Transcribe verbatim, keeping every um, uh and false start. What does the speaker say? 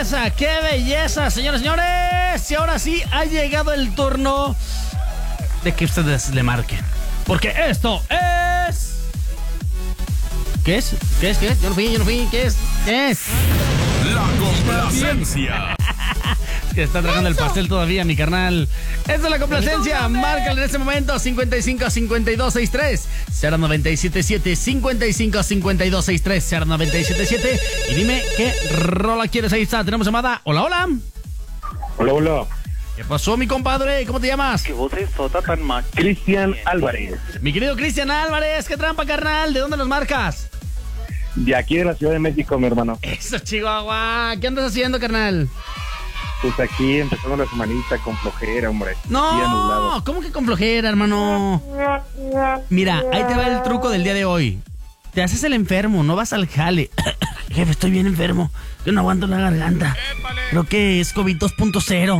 belleza, qué belleza, señores, señores. Y ahora sí ha llegado el turno de que ustedes le marquen. Porque esto es... ¿Qué es? ¿Qué es? ¿Qué es? Yo no fui, yo no fui. ¿Qué es? ¿Qué es? La complacencia. Que está tragando el pastel todavía, mi carnal. Esta es la complacencia. Márcale en este momento cincuenta y cinco cincuenta y dos sesenta y tres cero noventa y siete siete cincuenta y cinco cincuenta y dos sesenta y tres cero noventa y siete siete y dime qué rola quieres. Ahí está, tenemos llamada. Hola, hola. Hola, hola. ¿Qué pasó, mi compadre? ¿Cómo te llamas? ¿Qué voz es sota tan más? Cristian Álvarez, Mi querido Cristian Álvarez, qué trampa, carnal. ¿De dónde nos marcas? de aquí de la Ciudad de México, mi hermano. Eso, Chihuahua. ¿Qué andas haciendo, carnal? Pues aquí empezando la semanita con flojera, hombre. Día nublado. No, ¿cómo que con flojera, hermano? Mira, ahí te va el truco del día de hoy. Te haces el enfermo, no vas al jale. Jefe, estoy bien enfermo. Yo no aguanto la garganta. Creo que es COVID dos punto cero.